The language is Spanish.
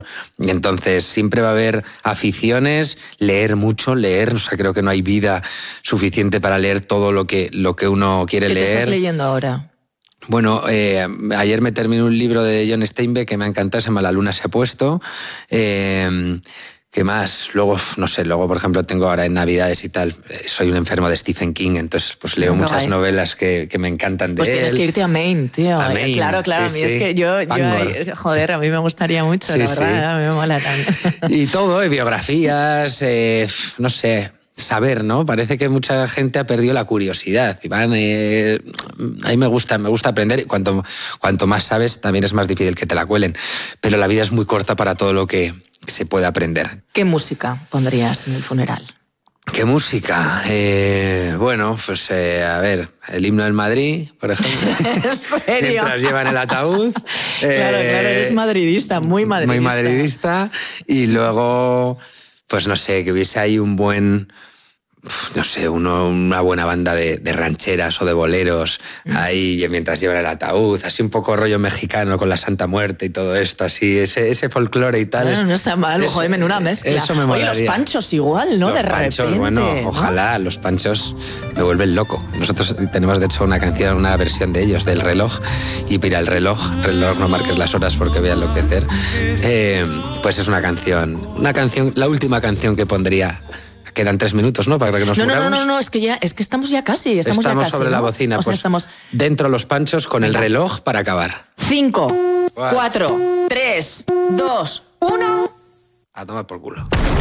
Y entonces siempre va a haber aficiones, leer mucho, leer. O sea, creo que no hay vida suficiente para leer todo lo que uno quiere leer. ¿Qué estás leyendo ahora? Bueno, ayer me terminé un libro de John Steinbeck que me ha encantado, se llama La luna se ha puesto. ¿Qué más? Luego, no sé, por ejemplo, tengo ahora en Navidades y tal, soy un enfermo de Stephen King, entonces pues leo muchas novelas que me encantan de él. Pues tienes que irte a Maine, tío. A Maine, claro, sí, a mí sí. es que yo joder, a mí me gustaría mucho, Sí, la verdad, sí. a mí me mola también. Y todo, biografías, no sé, saber, ¿no? Parece que mucha gente ha perdido la curiosidad. Iván, a mí me gusta aprender. Cuanto más sabes, también es más difícil que te la cuelen. Pero la vida es muy corta para todo lo que se puede aprender. ¿Qué música pondrías en el funeral? ¿Qué música? Bueno, pues a ver, el himno del Madrid, por ejemplo. ¿En serio? Mientras llevan el ataúd. Claro, eres madridista, muy madridista. Muy madridista. Y luego, pues no sé, que hubiese ahí un buen... No sé, una buena banda de rancheras o de boleros ahí mientras llevan el ataúd, así un poco rollo mexicano con la Santa Muerte y todo esto, así, ese folclore y tal. Bueno, no está mal, joder, menuda mezcla. Eso me molaría. Oye, los panchos igual, ¿no? Los panchos, bueno, ¿no? ojalá, los panchos me vuelven loco. Nosotros tenemos, de hecho, una versión de ellos, del reloj, y mira, el reloj, no marques las horas porque voy a enloquecer. Pues es una canción, la última canción que pondría. Quedan 3 minutos, ¿no? Para que nos muramos. No, es que estamos ya casi. Estamos ya casi, sobre ¿no? la bocina, o sea, pues estamos... dentro los panchos con el reloj para acabar. 5, 4, 3, 2, 1... A tomar por culo.